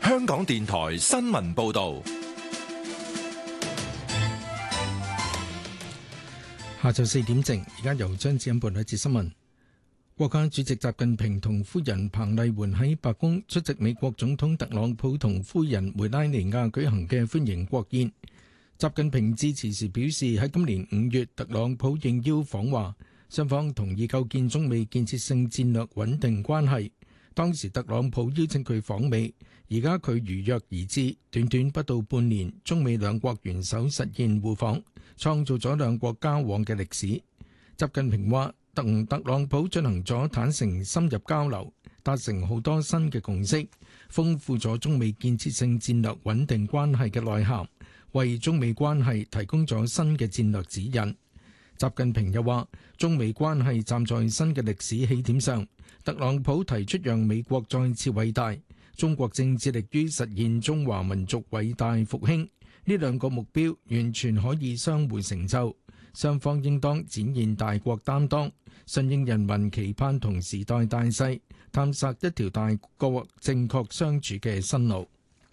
香港電台新聞報道。 下晝4點正，而家由張子欣報道一節新聞。國家主席習近平同夫人彭麗媛喺白宮出席美國總統特朗普同夫人梅拉尼亞舉行嘅歡迎國宴。習近平致辭時表示，喺今年5月，特朗普應邀訪華，雙方同意構建中美建設性戰略穩定關係。當時特朗普邀請佢訪美，而家佢如約而至，短短不到半年，中美兩國元首實現互訪，創造咗兩國交往嘅歷史。習近平話，同特朗普進行咗坦誠深入交流，達成好多新嘅共識，豐富咗中美建設性戰略穩定關係嘅內涵，為中美關係提供咗新嘅戰略指引。習近平又話，中美關係站在新嘅歷史起點上，特朗普提出讓美國再次偉大，中國正致力於實現中華民族偉大復興，呢兩個目標完全可以相互成就，雙方應當展現大國擔當，順應人民期盼同時代大勢，探索一條大國正確相處嘅新路。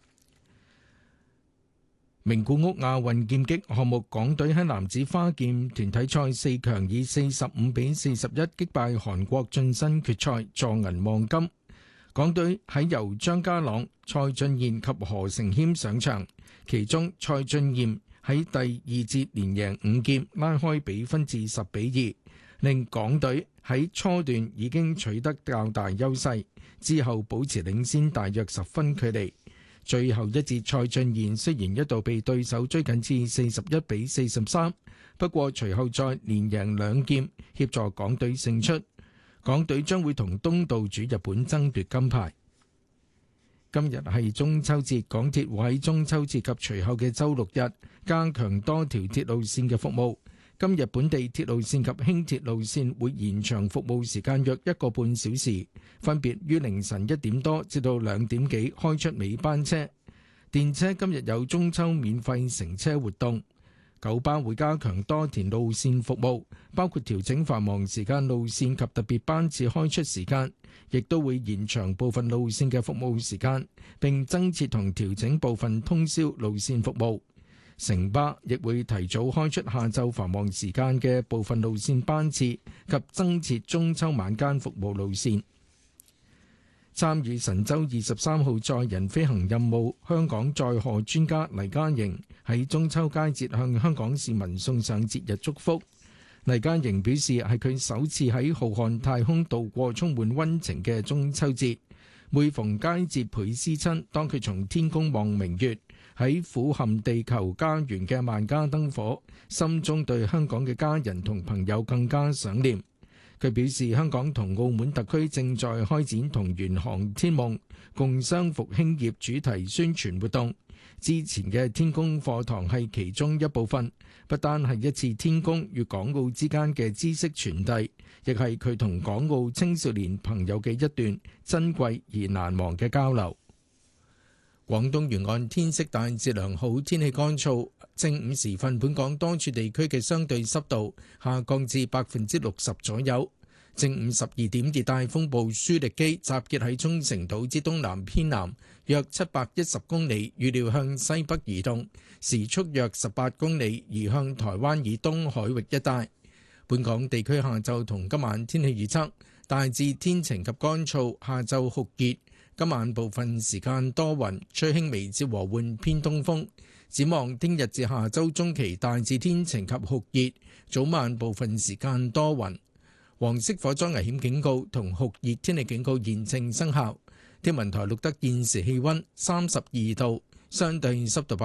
名古屋亞運劍擊項目，港隊喺男子花劍團體賽4強以45比41擊敗韓國，晉身決賽，助銀望金。港隊喺由張家朗、蔡俊彥及何成謙上場，其中蔡俊彥喺第二節連贏5劍，拉開比分至10比2，令港隊喺初段已經取得較大優勢，之後保持領先大約10分距離。最後一節蔡俊彥雖然一度被對手追緊至41比43，不過隨後再連贏2劍，協助港隊勝出。港隊將會同東道主日本爭奪金牌。今日係中秋節，港鐵會喺中秋節及隨後嘅週六日加強多條鐵路線嘅服務。今日本地鐵路線及輕鐵路線會延長服務時間約1個半小時，分別於凌晨1點多至到2點幾開出尾班車。電車今日有中秋免費乘車活動。九巴會加強多條路線服務，包括調整繁忙時間路線及特別班次開出時間，亦都會延長部分路線嘅服務時間，並增設同調整部分通宵路線服務。城巴亦會提早開出下晝繁忙時間嘅部分路線班次及增設中秋晚間服務路線。參與神舟23號載人飛行任務，香港載荷專家黎嘉瑩喺中秋佳節向香港市民送上節日祝福。黎嘉瑩表示，係佢首次喺浩瀚太空度過充滿溫情嘅中秋節，每逢佳節倍思親。當佢從天宮望明月，喺俯瞰地球家園嘅萬家燈火，心中對香港嘅家人同朋友更加想念。佢表示，香港同澳門特區正在開展同圓航天夢共商復興業主題宣傳活動。之前嘅天宮課堂係其中一部分，不單係一次天宮與港澳之間嘅知識傳遞，亦係佢同港澳青少年朋友嘅一段珍貴而難忘嘅交流。廣東沿岸天色大致良好，天氣乾燥。正午時分，本港多處地區嘅相對濕度下降至60%左右。正午12點，熱帶風暴舒力基集結喺沖繩島之東南偏南約710公里，預料向西北移動，時速約18公里，移向台灣以東海域一帶。本港地區下晝同今晚天氣預測，大致天晴及乾燥，下晝酷熱，今晚部分時間多雲，吹輕微至和緩偏東風。展望聽日至下周中期，大致天晴及酷熱，早晚部分時間多雲。黃色火災危險警告同酷熱天氣警告現正生效。天文台錄得現時氣溫32度，相對濕度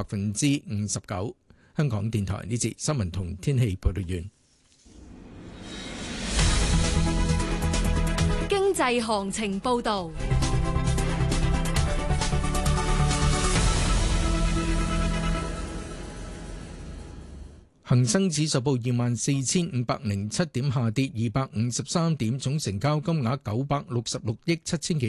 59%。香港電台呢節新聞同天氣報道完。 經濟行情報道。 恒生指數報24,507點，下跌253點，總成交金額966億7千幾